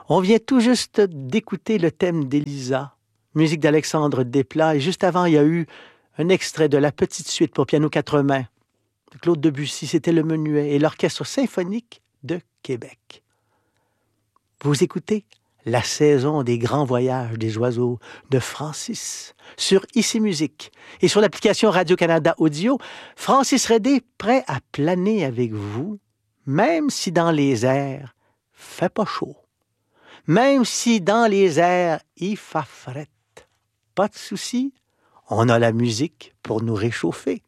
On vient tout juste d'écouter le thème d'Elisa, musique d'Alexandre Desplat, et juste avant, il y a eu un extrait de la petite suite pour piano quatre mains de Claude Debussy, c'était le Menuet et l'Orchestre symphonique de Québec. Vous écoutez La saison des grands voyages des oiseaux de Francis sur Ici Musique et sur l'application Radio-Canada Audio. Francis Redé, prêt à planer avec vous, même si dans les airs, fait pas chaud. Même si dans les airs, il fait frette. Pas de souci, on a la musique pour nous réchauffer.